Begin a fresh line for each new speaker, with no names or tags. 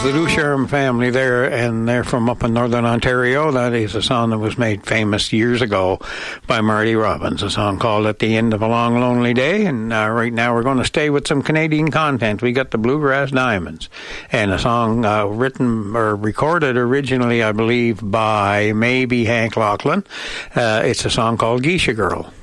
was the Ducharme family there, and they're from up in northern Ontario. That is a song that was made famous years ago by Marty Robbins, a song called At the End of a Long Lonely Day. And right now we're going to stay with some Canadian content. We got the Bluegrass Diamonds, and a song written or recorded originally, I believe, by maybe Hank Lachlan. It's a song called Geisha Girl.